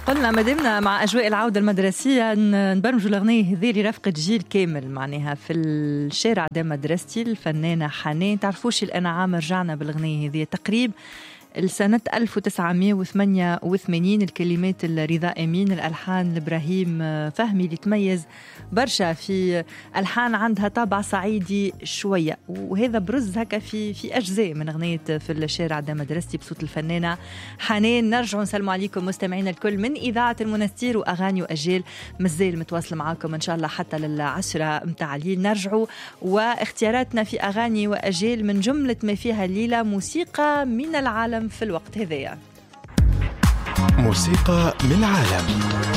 قلنا مدامنا مع أجواء العودة المدرسية نبرمجوا الأغنية هذه لرفقة جيل كامل معناها في الشارع دا مدرستي الفنانة حنان. تعرفوش الأنا عام رجعنا بالأغنية هذه تقريب السنة 1988. الكلمات رضا أمين، الألحان إبراهيم فهمي اللي تميز برشا في ألحان عندها طابع صعيدي شوية، وهذا برز هكا في أجزاء من أغنية في الشارع دا مدرستي بصوت الفنانة حنان. نرجع نسلم عليكم مستمعينا الكل من إذاعة المنستير وأغاني وأجيال، مازال متواصل معاكم إن شاء الله حتى للعشرة متاع الليل. نرجعوا واختياراتنا في أغاني وأجيال من جملة ما فيها الليلة موسيقى من العالم في الوقت هذايا. موسيقى من العالم.